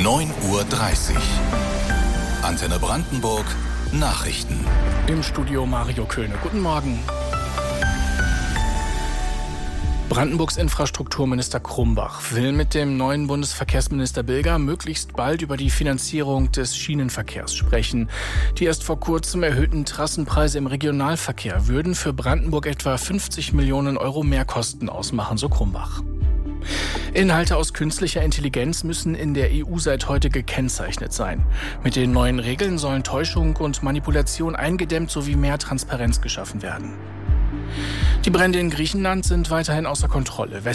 9:30 Uhr. Antenne Brandenburg Nachrichten. Im Studio Mario Köhne. Guten Morgen. Brandenburgs Infrastrukturminister Krumbach will mit dem neuen Bundesverkehrsminister Bilger möglichst bald über die Finanzierung des Schienenverkehrs sprechen. Die erst vor kurzem erhöhten Trassenpreise im Regionalverkehr würden für Brandenburg etwa 50 Millionen Euro Mehrkosten ausmachen, so Krumbach. Inhalte aus künstlicher Intelligenz müssen in der EU seit heute gekennzeichnet sein. Mit den neuen Regeln sollen Täuschung und Manipulation eingedämmt sowie mehr Transparenz geschaffen werden. Die Brände in Griechenland sind weiterhin außer Kontrolle.